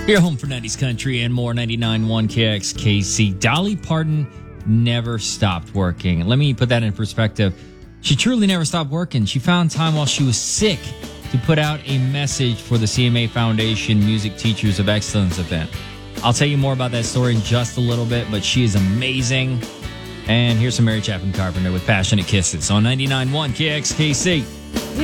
Your home for 90s country and more. 99.1 KXKC. Dolly Parton never stopped working. Let me put that in perspective. She truly never stopped working. She found time while she was sick to put out a message for the CMA Foundation Music Teachers of Excellence event. I'll tell you more about that story in just a little bit, but she is amazing. And here's some Mary Chapin Carpenter with Passionate Kisses on 99.1 KXKC.